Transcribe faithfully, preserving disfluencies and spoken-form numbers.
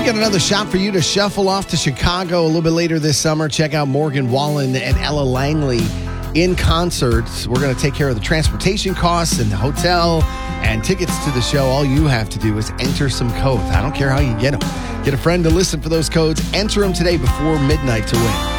got another shot for you to shuffle off to Chicago a little bit later this summer. Check out Morgan Wallen and Ella Langley in concert. We're going to take care of the transportation costs and the hotel and tickets to the show. All you have to do is enter some codes. I don't care how you get them. Get a friend to listen for those codes. Enter them today before midnight to win.